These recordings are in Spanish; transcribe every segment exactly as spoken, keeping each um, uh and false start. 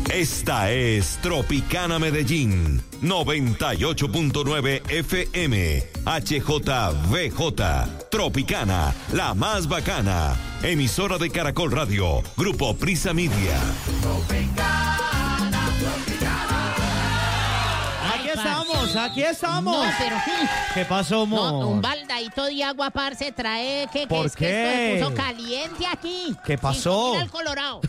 Esta es Tropicana Medellín, noventa y ocho punto nueve F M, H J V J, Tropicana, la más bacana, emisora de Caracol Radio, Grupo Prisa Media. Tropicana, Tropicana. Aquí estamos, aquí estamos. No, pero ¿Qué pasó, mo? no, un baldadito de agua, parce, trae que, que ¿Por es qué? que esto se puso caliente aquí. ¿Qué pasó? Mira el Colorado.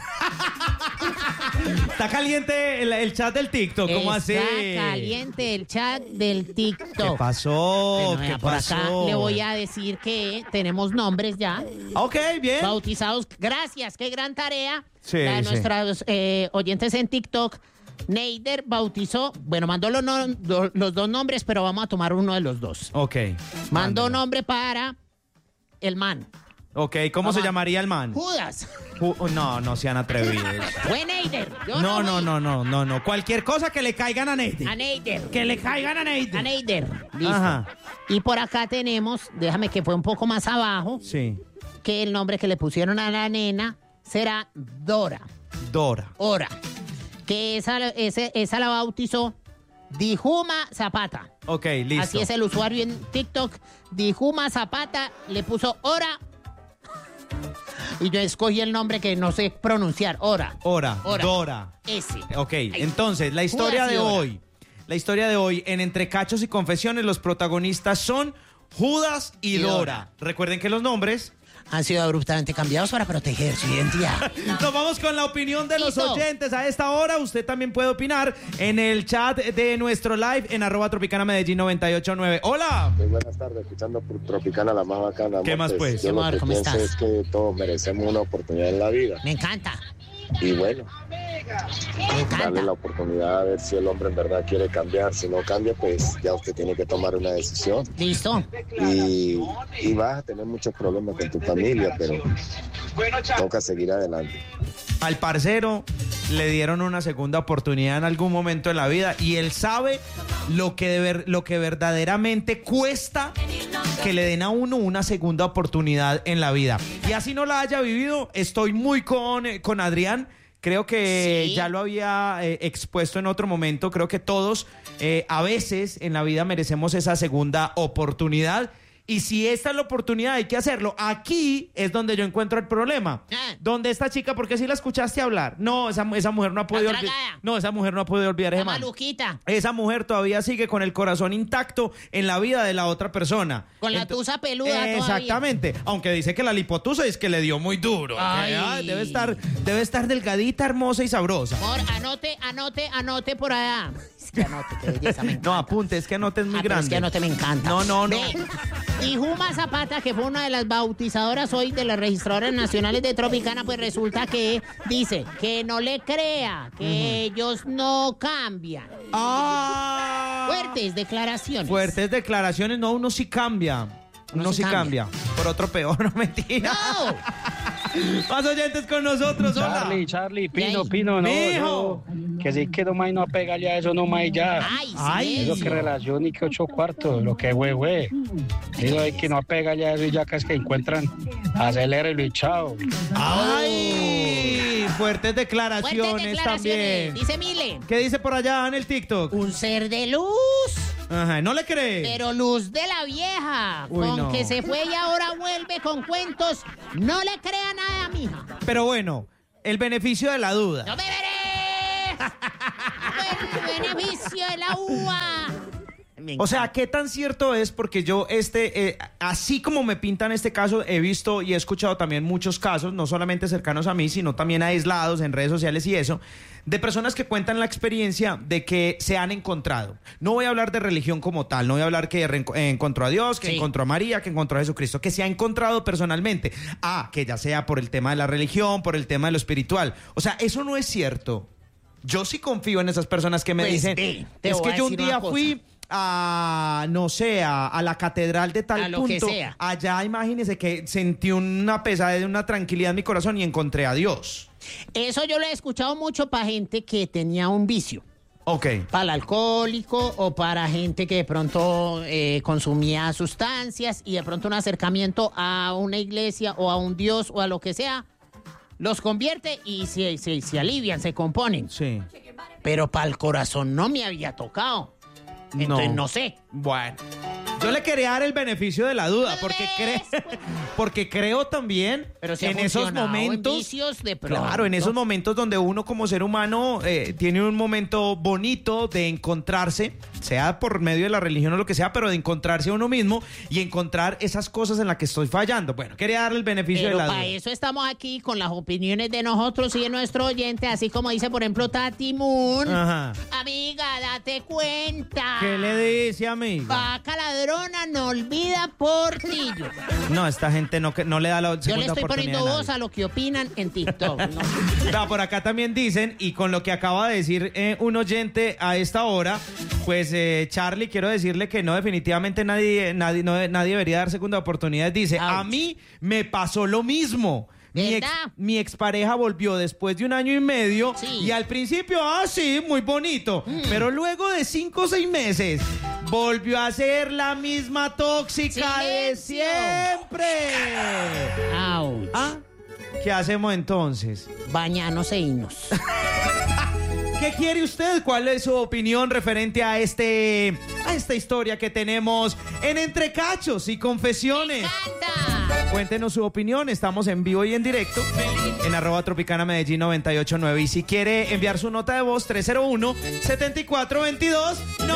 Está caliente el, el chat del TikTok, ¿cómo así? Está caliente el chat del TikTok. ¿Qué pasó? Bueno, ¿Qué vea, por pasó? acá le voy a decir que tenemos nombres ya. Ok, bien. Bautizados. Gracias, qué gran tarea. Sí, la de sí. nuestros eh, oyentes en TikTok. Neider bautizó, bueno, mandó los, no- do- los dos nombres, pero vamos a tomar uno de los dos. Ok. Mandó mándalo. nombre para el man. Ok, ¿cómo Vamos se a- llamaría el man? Judas. Ju- no, no sean atrevidos. Fue Neider. Yo No, no, fui. no, no, no, no. Cualquier cosa que le caigan a Nate. A Neider. Que le caigan a Nate. A Neider. Listo. Ajá. Y por acá tenemos, déjame que fue un poco más abajo, Sí. que el nombre que le pusieron a la nena será Dora. Dora. Ora. Que esa, ese, esa la bautizó Dijuma Zapata. Ok, listo. Así es el usuario en TikTok. Dijuma Zapata le puso Ora. Y yo escogí el nombre que no sé pronunciar. Ora. Ora. Ora. Dora. Ese. Ok, Ahí. entonces, la historia Judas y de Dora. hoy. La historia de hoy, en Entre Cachos y Confesiones, los protagonistas son Judas y, Y Dora. Dora. Recuerden que los nombres. Han sido abruptamente cambiados para proteger su identidad. Nos vamos con la opinión de los Listo. oyentes a esta hora. Usted también puede opinar en el chat de nuestro live en arroba Tropicana Medellín noventa y ocho nueve. Hola. Muy buenas tardes, escuchando por Tropicana, la más bacana. ¿Qué más, pues? Yo Sí, lo amor, que ¿cómo pienso estás? es que todos merecemos una oportunidad en la vida. Me encanta. Y bueno, Me darle encanta. la oportunidad a ver si el hombre en verdad quiere cambiar. Si no cambia, pues ya usted tiene que tomar una decisión. Listo. Y, y vas a tener muchos problemas con tu familia, pero toca seguir adelante. Al parcero le dieron una segunda oportunidad en algún momento de la vida y él sabe lo que, de ver- lo que verdaderamente cuesta que le den a uno una segunda oportunidad en la vida. Y así no la haya vivido, estoy muy con, eh, con Adrián. Creo que Sí. ya lo había eh, expuesto en otro momento. Creo que todos eh, a veces en la vida merecemos esa segunda oportunidad. Y si esta es la oportunidad, hay que hacerlo. Aquí es donde yo encuentro el problema. Ah. Donde esta chica, porque si la escuchaste hablar. No, esa, esa mujer no ha podido olvidar. tragada. No, esa mujer no ha podido olvidar ese La man. maluquita. Esa mujer todavía sigue con el corazón intacto en la vida de la otra persona. Con la Ento- tusa peluda todavía. Exactamente. Aunque dice que la lipotusa es que le dio muy duro. Ay. Que, ah, debe estar, debe estar delgadita, hermosa y sabrosa. Amor, anote, anote, anote por allá. Es que anote, qué belleza, me encanta. No, apunte, es que anote es muy Ah, pero grande. es que anote me encanta. No, no, no. Ve, y Juma Zapata, que fue una de las bautizadoras hoy de las registradoras nacionales de Tropicana, pues resulta que dice que no le crea, que ellos no cambian. Ah. Fuertes declaraciones. Fuertes declaraciones. No, uno sí cambia. Uno, Uno sí sí cambia. Por otro peor, no mentira. ¡No! Más oyentes con nosotros, hola. Charlie, Charlie, Pino, Ey. Pino, no, Mijo. no, que sí que no más no pegarle a eso, no más ya. ¡Ay, Ay, Eso que silencio! relación y que ocho cuartos, lo que güey, güey. Eso hay que no pegarle a eso y ya que es que encuentran, acelérelo y chao. Ay, fuertes Fuertes declaraciones, declaraciones. también. Dice Mile, ¿Qué dice por allá en el TikTok? un ser de luz. Ajá, ¿no le cree? Pero luz de la vieja, Uy, con no. que se fue y ahora vuelve con cuentos. No le crea nada, mija. Pero bueno, el beneficio de la duda. ¡No beberé! ¡Buen beneficio de la uva! Me O sea, encanta. ¿qué tan cierto es? Porque yo, este, eh, así como me pintan este caso, he visto y he escuchado también muchos casos, no solamente cercanos a mí, sino también aislados en redes sociales y eso, de personas que cuentan la experiencia de que se han encontrado. No voy a hablar de religión como tal, no voy a hablar que reenco- eh, encontró a Dios, que Sí. encontró a María, que encontró a Jesucristo, que se ha encontrado personalmente. Ah, que ya sea por el tema de la religión, por el tema de lo espiritual. O sea, eso no es cierto. Yo sí confío en esas personas que me Pues, dicen, ve, te es voy que a yo un decir día una cosa. fui a, no sé, a, a la catedral de tal A lo que punto. sea. Allá, imagínese que sentí una pesadez, una tranquilidad en mi corazón y encontré a Dios. Eso yo lo he escuchado mucho para gente que tenía un vicio. Ok. Para el alcohólico o para gente que de pronto eh, consumía sustancias y de pronto un acercamiento a una iglesia o a un Dios o a lo que sea los convierte y se, se, se alivian, se componen. Sí. Pero para el corazón no me había tocado. Entonces no, no sé. Bueno. Yo le quería dar el beneficio de la duda, porque, cre porque creo también Pero si en esos momentos, en vicios de pronto. claro, en esos momentos donde uno como ser humano eh, tiene un momento bonito de encontrarse, sea por medio de la religión o lo que sea, pero de encontrarse a uno mismo y encontrar esas cosas en las que estoy fallando. Bueno, quería darle el beneficio Pero de la para duda. eso estamos aquí con las opiniones de nosotros y de nuestro oyente, así como dice, por ejemplo, Tati Moon. Ajá. Amiga, date cuenta. ¿Qué le dice, amiga? Vaca ladrona no olvida portillo. No, esta gente no, no le da la segunda Yo le estoy oportunidad poniendo a voz nadie. a lo que opinan en TikTok. ¿no? No, por acá también dicen, y con lo que acaba de decir eh, un oyente a esta hora, pues eh, Charlie, quiero decirle que no, definitivamente nadie, nadie, no, nadie debería dar segunda oportunidad. Dice, Ouch. a mí me pasó lo mismo. Mi, ex, mi expareja volvió después de un año y medio Sí. y al principio, ah, sí, muy bonito. Mm. Pero luego de cinco o seis meses, volvió a ser la misma tóxica de ¡Silencio! siempre. Ouch. ¿Ah? ¿Qué hacemos entonces? Bañanos e hinos. ¿Qué quiere usted? ¿Cuál es su opinión referente a este a esta historia que tenemos en Entre Cachos y Confesiones? ¡Canta! Cuéntenos su opinión, estamos en vivo y en directo en arroba Tropicana Medellín noventa y ocho nueve. Y si quiere enviar su nota de voz, tres cero uno, setenta y cuatro veintidós